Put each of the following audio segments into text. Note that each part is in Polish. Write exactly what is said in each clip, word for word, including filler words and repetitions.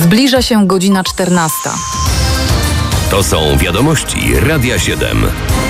Zbliża się godzina czternasta. To są wiadomości Radia siedem.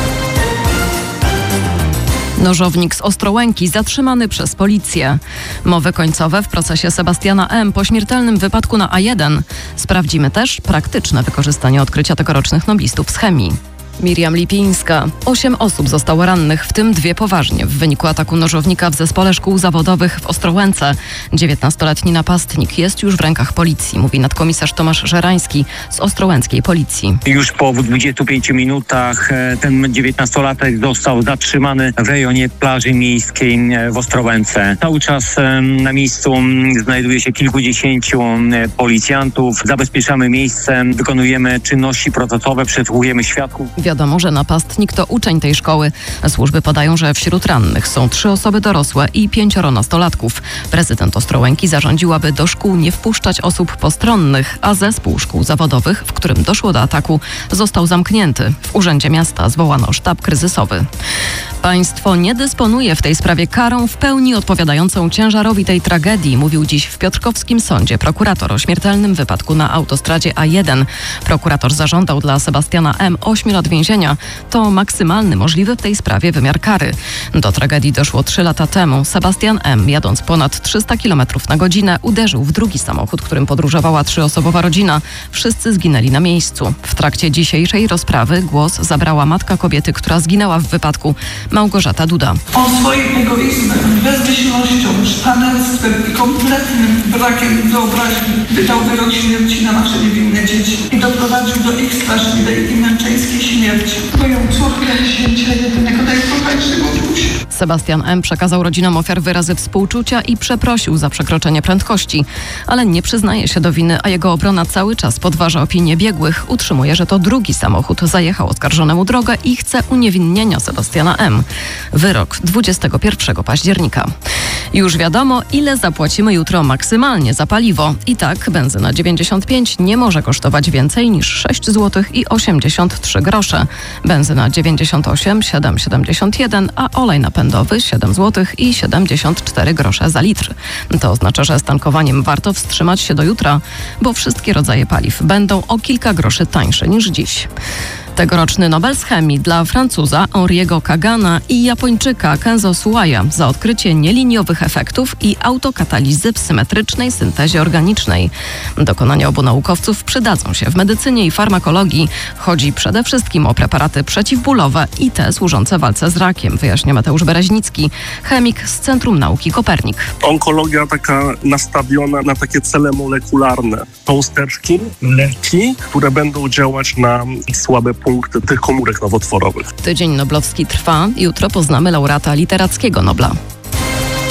Nożownik z Ostrołęki zatrzymany przez policję. Mowy końcowe w procesie Sebastiana M. po śmiertelnym wypadku na A jeden. Sprawdzimy też praktyczne wykorzystanie odkrycia tegorocznych noblistów z chemii. Miriam Lipińska. Osiem osób zostało rannych, w tym dwie poważnie, w wyniku ataku nożownika w zespole szkół zawodowych w Ostrołęce. dziewiętnastoletni napastnik jest już w rękach policji, mówi nadkomisarz Tomasz Żerański z ostrołęckiej policji. Już po dwudziestu pięciu minutach ten dziewiętnastolatek został zatrzymany w rejonie plaży miejskiej w Ostrołęce. Cały czas na miejscu znajduje się kilkudziesięciu policjantów. Zabezpieczamy miejsce, wykonujemy czynności procesowe, przesłuchujemy świadków. Wiadomo, że napastnik to uczeń tej szkoły. Służby podają, że wśród rannych są trzy osoby dorosłe i pięcioro nastolatków. Prezydent Ostrołęki zarządził, aby do szkół nie wpuszczać osób postronnych, a zespół szkół zawodowych, w którym doszło do ataku, został zamknięty. W Urzędzie Miasta zwołano sztab kryzysowy. Państwo nie dysponuje w tej sprawie karą w pełni odpowiadającą ciężarowi tej tragedii, mówił dziś w piotrkowskim sądzie prokurator o śmiertelnym wypadku na autostradzie A jeden. Prokurator zażądał dla Sebastiana M. ośmiu lat więzienia. To maksymalny możliwy w tej sprawie wymiar kary. Do tragedii doszło trzy lata temu. Sebastian M., jadąc ponad trzysta kilometrów na godzinę, uderzył w drugi samochód, którym podróżowała trzyosobowa rodzina. Wszyscy zginęli na miejscu. W trakcie dzisiejszej rozprawy głos zabrała matka kobiety, która zginęła w wypadku, Małgorzata Duda. On swoim egoizmem, bezmyślnością, szpanerstwem i kompletnym brakiem wyobraźni wydał wyrok śmierci na nasze niewinne dzieci i doprowadził do ich straszliwej i męczeńskiej śmierci. Moją córkę święcia jedynego najkochańszego Bogusia. Sebastian M. przekazał rodzinom ofiar wyrazy współczucia i przeprosił za przekroczenie prędkości, ale nie przyznaje się do winy, a jego obrona cały czas podważa opinię biegłych. Utrzymuje, że to drugi samochód zajechał oskarżonemu drogę i chce uniewinnienia Sebastiana M. Wyrok dwudziestego pierwszego października. Już wiadomo, ile zapłacimy jutro maksymalnie za paliwo. I tak benzyna dziewięćdziesiąt pięć nie może kosztować więcej niż sześć złotych i osiemdziesiąt trzy grosze. Benzyna dziewięćdziesiąt osiem, siedem siedemdziesiąt jeden, a olej napędowy siedem złotych i siedemdziesiąt cztery grosze za litr. To oznacza, że z tankowaniem warto wstrzymać się do jutra, bo wszystkie rodzaje paliw będą o kilka groszy tańsze niż dziś. Tegoroczny Nobel z chemii dla Francuza Henri'ego Kagana i Japończyka Kenzo Suwaya za odkrycie nieliniowych efektów i autokatalizy w symetrycznej syntezie organicznej. Dokonania obu naukowców przydadzą się w medycynie i farmakologii. Chodzi przede wszystkim o preparaty przeciwbólowe i te służące walce z rakiem, wyjaśnia Mateusz Bereźnicki, chemik z Centrum Nauki Kopernik. Onkologia taka nastawiona na takie cele molekularne. Cząsteczki, leki, które będą działać na słabe punkty tych komórek nowotworowych. Tydzień Noblowski trwa. Jutro poznamy laureata Literackiego Nobla.